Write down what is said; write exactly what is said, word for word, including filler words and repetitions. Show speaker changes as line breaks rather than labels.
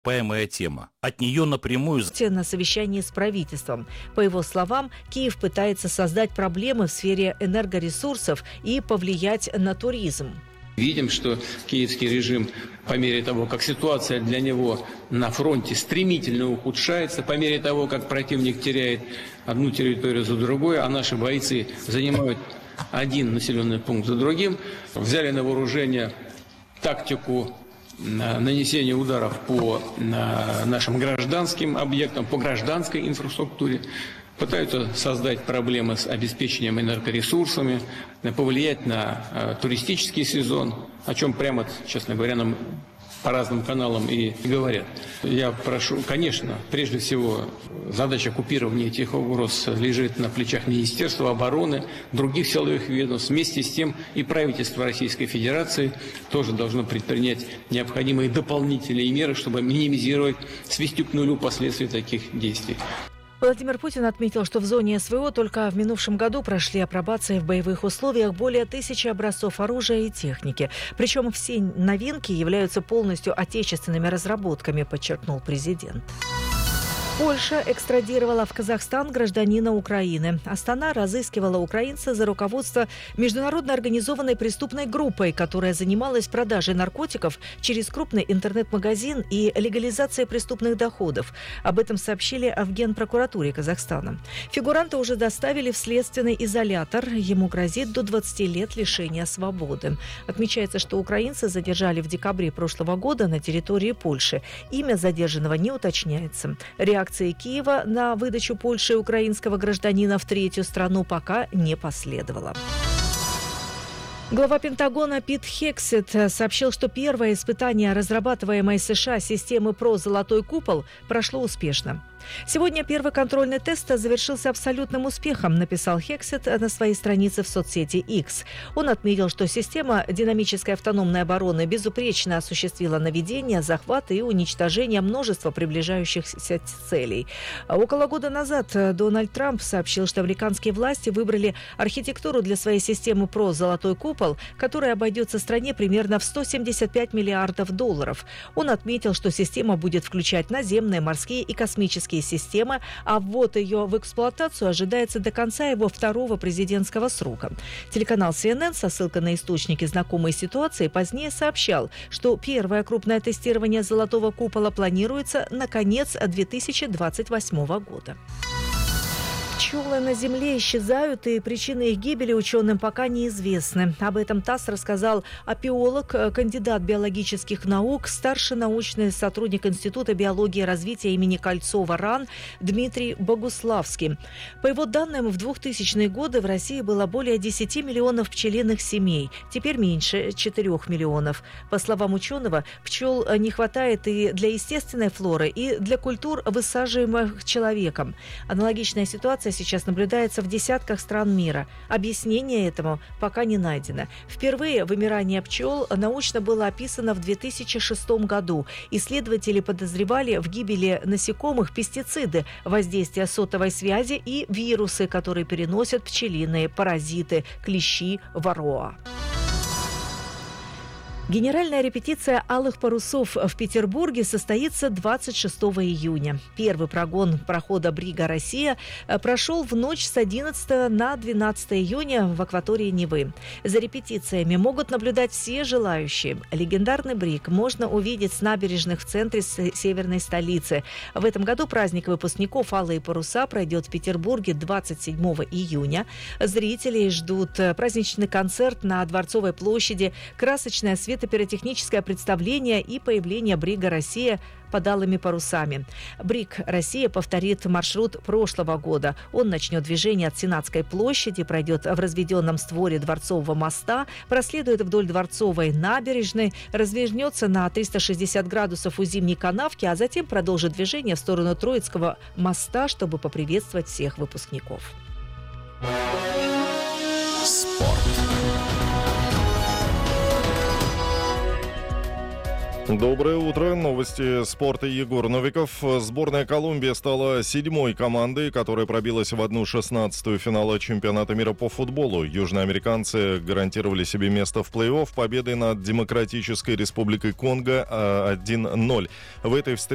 Паемая тема. От нее напрямую...
На совещании с правительством. По его словам, Киев пытается создать проблемы в сфере энергоресурсов и повлиять на туризм.
Видим, что киевский режим, по мере того, как ситуация для него на фронте стремительно ухудшается, по мере того, как противник теряет одну территорию за другой, а наши бойцы занимают один населенный пункт за другим, взяли на вооружение тактику нанесения ударов по нашим гражданским объектам, по гражданской инфраструктуре, пытаются создать проблемы с обеспечением энергоресурсами, повлиять на туристический сезон, о чем прямо, честно говоря, нам по разным каналам и говорят. Я прошу, конечно, прежде всего, задача купирования этих угроз лежит на плечах Министерства обороны, других силовых ведомств. Вместе с тем и правительство Российской Федерации тоже должно предпринять необходимые дополнительные меры, чтобы минимизировать, свести к нулю последствия таких действий.
Владимир Путин отметил, что в зоне СВО только в минувшем году прошли апробации в боевых условиях более тысячи образцов оружия и техники. Причем все новинки являются полностью отечественными разработками, подчеркнул президент. Польша экстрадировала в Казахстан гражданина Украины. Астана разыскивала украинца за руководство международно организованной преступной группой, которая занималась продажей наркотиков через крупный интернет-магазин и легализацией преступных доходов. Об этом сообщили в Генпрокуратуре Казахстана. Фигуранта уже доставили в следственный изолятор. Ему грозит до двадцати лет лишения свободы. Отмечается, что украинца задержали в декабре прошлого года на территории Польши. Имя задержанного не уточняется. Реакция Киева на выдачу Польши украинского гражданина в третью страну пока не последовала. Глава Пентагона Пит Хексет сообщил, что первое испытание разрабатываемой США системы ПРО «Золотой купол» прошло успешно. Сегодня первый контрольный тест завершился абсолютным успехом, написал Хексет на своей странице в соцсети X. Он отметил, что система динамической автономной обороны безупречно осуществила наведение, захват и уничтожение множества приближающихся целей. Около года назад Дональд Трамп сообщил, что американские власти выбрали архитектуру для своей системы ПРО «Золотой купол», которая обойдется стране примерно в сто семьдесят пять миллиардов долларов. Он отметил, что система будет включать наземные, морские и космические системы, а ввод ее в эксплуатацию ожидается до конца его второго президентского срока. Телеканал си эн эн со ссылкой на источники знакомой ситуации позднее сообщал, что первое крупное тестирование «Золотого купола» планируется на конец две тысячи двадцать восьмого года. Пчелы на Земле исчезают, и причины их гибели ученым пока неизвестны. Об этом ТАСС рассказал апиолог, кандидат биологических наук, старший научный сотрудник Института биологии и развития имени Кольцова РАН Дмитрий Богуславский. По его данным, в двухтысячные годы в России было более десяти миллионов пчелиных семей, теперь меньше четырёх миллионов. По словам ученого, пчел не хватает и для естественной флоры, и для культур, высаживаемых человеком. Аналогичная ситуация сейчас наблюдается в десятках стран мира. Объяснение этому пока не найдено. Впервые вымирание пчел научно было описано в две тысячи шестом году. Исследователи подозревали в гибели насекомых пестициды, воздействие сотовой связи и вирусы, которые переносят пчелиные паразиты, клещи, варроа. Генеральная репетиция «Алых парусов» в Петербурге состоится двадцать шестого июня. Первый прогон прохода «Брига Россия» прошел в ночь с одиннадцатого на двенадцатое июня в акватории Невы. За репетициями могут наблюдать все желающие. Легендарный бриг можно увидеть с набережных в центре северной столицы. В этом году праздник выпускников «Алые паруса» пройдет в Петербурге двадцать седьмого июня. Зрителей ждут праздничный концерт на Дворцовой площади, красочное свет пиротехническое представление и появление брига «Россия» под алыми парусами. Бриг «Россия» повторит маршрут прошлого года. Он начнет движение от Сенатской площади, пройдет в разведенном створе Дворцового моста, проследует вдоль Дворцовой набережной, развернется на триста шестьдесят градусов у Зимней канавки, а затем продолжит движение в сторону Троицкого моста, чтобы поприветствовать всех выпускников.
Спорт. Доброе утро. Новости спорта. Егор Новиков. Сборная Колумбии стала седьмой командой, которая пробилась в одну шестнадцатую финала чемпионата мира по футболу. Южноамериканцы гарантировали себе место в плей-офф победой над Демократической Республикой Конго один ноль. В этой встрече